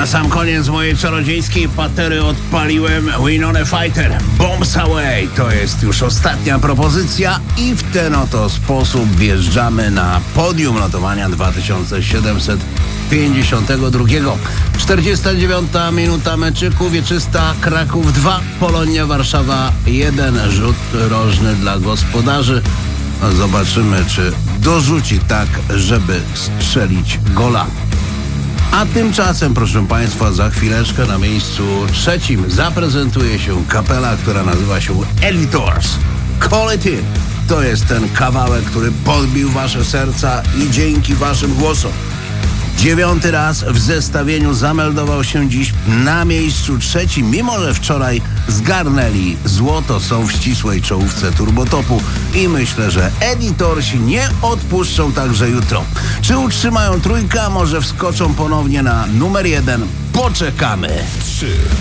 sam koniec mojej czarodziejskiej patery odpaliłem Winona Fighter. Bombs Away to jest już ostatnia propozycja i w ten oto sposób wjeżdżamy na podium notowania 2752. 49 minuta meczyku, Wieczysta Kraków 2, Polonia Warszawa 1. Rzut rożny dla gospodarzy. Zobaczymy, czy dorzuci tak, żeby strzelić gola. A tymczasem, proszę Państwa, za chwileczkę na miejscu trzecim zaprezentuje się kapela, która nazywa się Editors. Call It In. To jest ten kawałek, który podbił Wasze serca i dzięki Waszym głosom 9. raz w zestawieniu zameldował się dziś na miejscu trzecim, mimo że wczoraj zgarnęli złoto, są w ścisłej czołówce Turbotopu i myślę, że Editorsi nie odpuszczą także jutro. Czy utrzymają trójkę, a może wskoczą ponownie na numer 1? Poczekamy. 3.